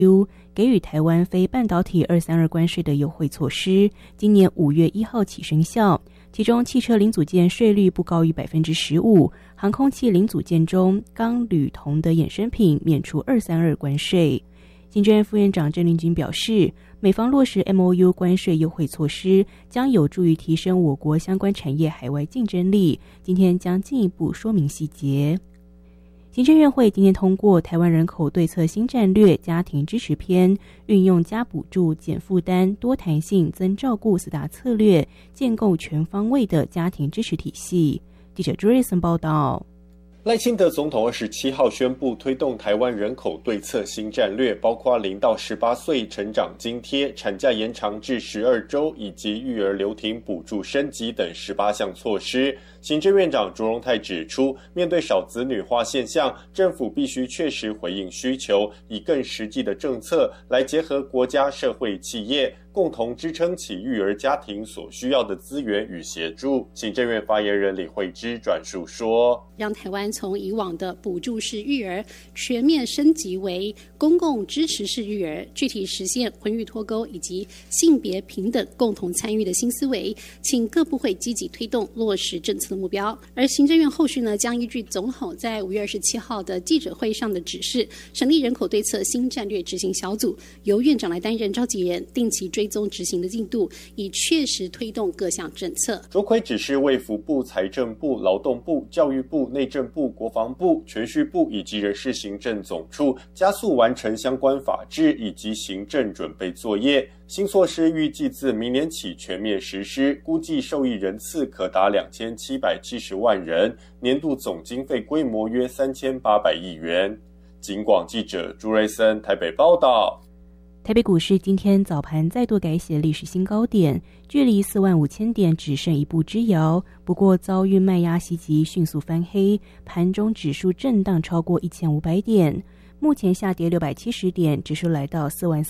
MOU 给予台湾非半导体232关税的优惠措施，今年5月1号起生效。其中汽车零组件税率不高于 15%， 航空器零组件中钢、铝、铜的衍生品免除232关税。行政院副院长郑丽君表示，美方落实 MOU 关税优惠措施，将有助于提升我国相关产业海外竞争力，今天将进一步说明细节。行政院会今天通过台湾人口对策新战略家庭支持篇，运用加补助、减负担、多弹性、增照顾4大策略，建构全方位的家庭支持体系。记者朱瑞森报道。 赖清德总统27号宣布推动台湾人口对策新战略，包括0到18岁成长津贴、产假延长至12周以及育儿留停补助升级等18项措施。行政院长卓荣泰指出，面对少子女化现象，政府必须确实回应需求，以更实际的政策来结合国家、社会、企业，共同支撑起育儿家庭所需要的资源与协助。行政院发言人李惠芝转述说， 让台湾从以往的补助式育儿全面升级为公共支持式育儿，具体实现婚育脱钩以及性别平等共同参与的新思维，请各部会积极推动落实政策的目标。而行政院后续呢，将依据总统在5月27号的记者会上的指示，成立人口对策新战略执行小组，由院长来担任召集人，定期追踪执行的进度，以确实推动各项政策。 卓奎指示卫福部、财政部、劳动部、教育部、内政部、国防部、铨叙部以及人事行政总处加速完成相关法制以及行政准备作业。新措施预计自明年起全面实施，估计受益人次可达2770万人，年度总经费规模约3800亿元。警广记者朱瑞森台北报道。 台北股市今天早盘再度改写历史新高点，距离45000点只剩一步之遥。不过遭遇卖压袭击，迅速翻黑，盘中指数震荡超过1500点，目前下跌670点，指数来到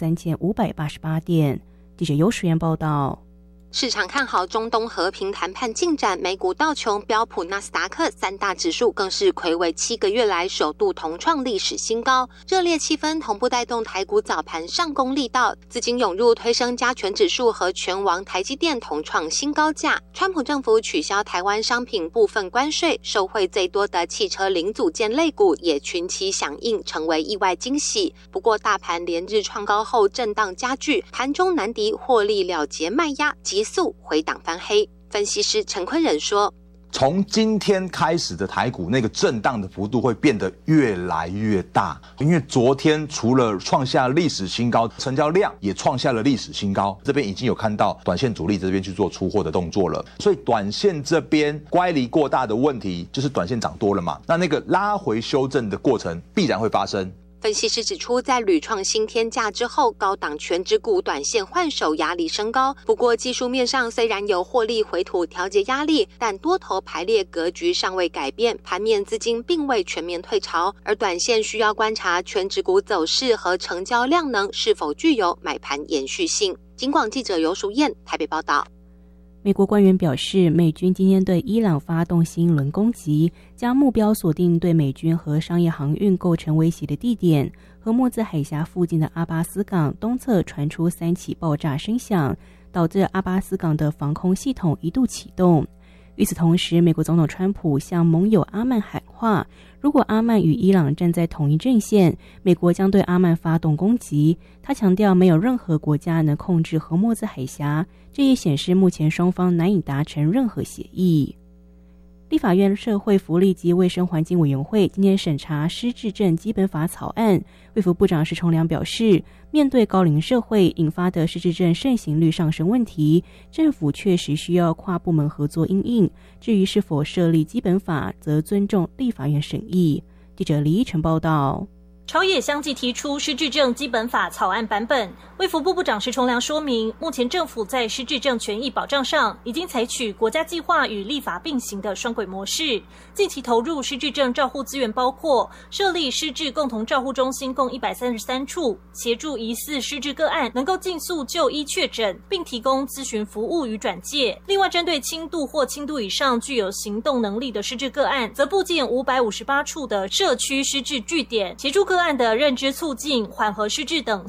43588点。记者尤淑妍报道。 市场看好中东和平谈判进展，美股道琼、标普、纳斯达克3大指数更是睽违7个月来首度同创历史新高，热烈气氛同步带动台股早盘上攻力道，资金涌入推升加权指数和全网台积电同创新高价。川普政府取消台湾商品部分关税，受惠最多的汽车零组件类股也群起响应，成为意外惊喜。不过大盘连日创高后震荡加剧，盘中难敌获利了结卖压，急速回档翻黑。分析师陈坤仁说， 从今天开始的台股那个震荡的幅度会变得越来越大，因为昨天除了创下历史新高，成交量也创下了历史新高，这边已经有看到短线主力这边去做出货的动作了，所以短线这边乖离过大的问题就是短线涨多了嘛，那个拉回修正的过程必然会发生。 分析师指出，在屡创新天价之后，高档全指股短线换手压力升高。不过技术面上虽然有获利回吐调节压力，但多头排列格局尚未改变，盘面资金并未全面退潮，而短线需要观察全指股走势和成交量能是否具有买盘延续性。警广记者尤淑燕台北报道。 美国官员表示，美军今天对伊朗发动新一轮攻击，将目标锁定对美军和商业航运构成威胁的地点。荷默兹海峡附近的阿巴斯港东侧传出3起爆炸声响，导致阿巴斯港的防空系统一度启动。与此同时，美国总统川普向盟友阿曼喊话，如果阿曼与伊朗站在同一阵线，美国将对阿曼发动攻击。他强调，没有任何国家能控制荷默兹海峡，这也显示目前双方难以达成任何协议。立法院社会福利及卫生环境委员会今天审查失智症基本法草案，卫福部长施崇良表示，面对高龄社会引发的失智症盛行率上升问题，政府确实需要跨部门合作因应，至于是否设立基本法，则尊重立法院审议。记者李依晨报道。 朝野相继提出失智症基本法草案版本，卫福部部长施崇良说明，目前政府在失智症权益保障上已经采取国家计划与立法并行的双轨模式。近期投入失智症照护资源包括设立失智共同照护中心共133处，协助疑似失智个案能够尽速就医确诊，并提供咨询服务与转介。另外，针对轻度或轻度以上具有行动能力的失智个案，则布建558处的社区失智据点，协助个案的认知促进、缓和失智等